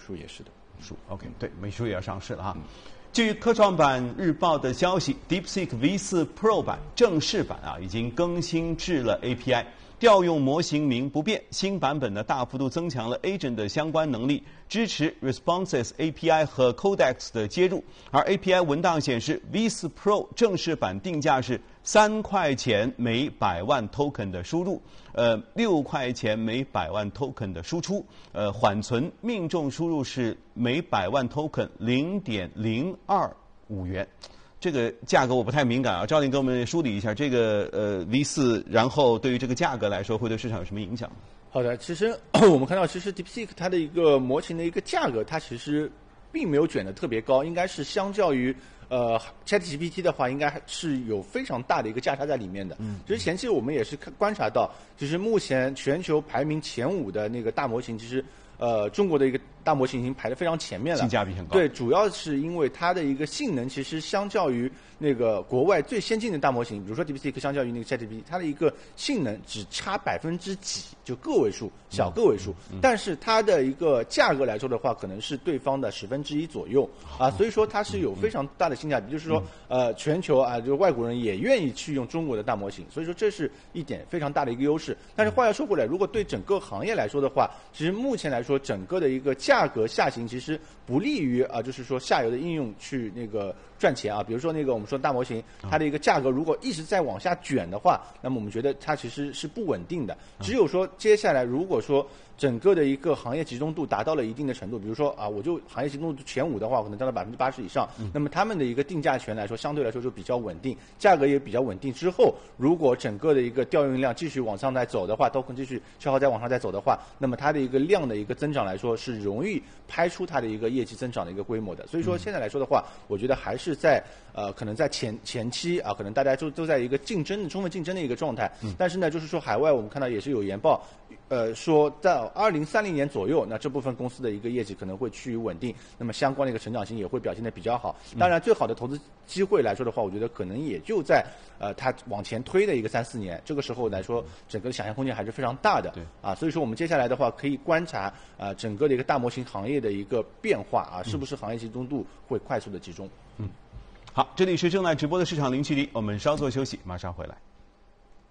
术也是的。 OK， 对，美术也要上市了哈。据科创板日报的消息 ，DeepSeek V4 Pro 版正式版已经更新至了 API。调用模型名不变，新版本呢大幅度增强了 Agent 的相关能力，支持 Responses API 和 Codex 的接入。而 API 文档显示 V4 Pro 正式版定价是3块钱每100万 token 的输入，6块钱每100万 token 的输出，缓存命中输入是每100万 token0.025元。这个价格我不太敏感啊，赵林给我们梳理一下这个V4，然后对于这个价格来说会对市场有什么影响？ 好的，其实我们看到，其实 DeepSeek 它的一个模型的一个价格，它其实并没有卷得特别高，应该是相较于ChatGPT 的话，应该是有非常大的一个价差在里面的。其实前期我们也是观察到，其实目前全球排名前5的那个大模型，其实中国的一个大模型已经排得非常前面了， 性价比很高。 对，主要是因为它的一个性能，其实相较于那个国外最先进的大模型，比如说 DeepSeek 相较于那个 ChatGPT， 它的一个性能只差几%，就个位数，小个位数。但是它的一个价格来说的话，可能是对方的1/10左右啊，所以说它是有非常大的性价比，就是说全球啊，就外国人也愿意去用中国的大模型，所以说这是一点非常大的一个优势。但是话要说回来，如果对整个行业来说的话，其实目前来说，整个的一个价格下行，其实不利于就是说下游的应用去那个赚钱啊。比如说那个我们说大模型，它的一个价格如果一直在往下卷的话，那么我们觉得它其实是不稳定的。只有说接下来如果说整个的一个行业集中度达到了一定的程度，比如说我就行业集中度前5的话，可能占到80%以上，那么他们的一个定价权来说，相对来说就比较稳定，价格也比较稳定。之后如果整个的一个调用量继续往上再走的话，token继续消耗再往上再走的话，那么它的一个量的一个增长来说，是容易拍出它的一个业绩增长的一个规模的。所以说现在来说的话，我觉得还是在可能在前期可能大家都在一个充分竞争的一个状态。但是呢，就是说海外我们看到也是有研报，说到2030年左右，那这部分公司的一个业绩可能会趋于稳定，那么相关的一个成长性也会表现得比较好。当然，最好的投资机会来说的话，我觉得可能也就在它往前推的一个3-4年，这个时候来说，整个的想象空间还是非常大的。 对所以说我们接下来的话可以观察整个的一个大模型行业的一个变化是不是行业集中度会快速的集中。 好，这里是正在直播的市场零距离，我们稍作休息，马上回来。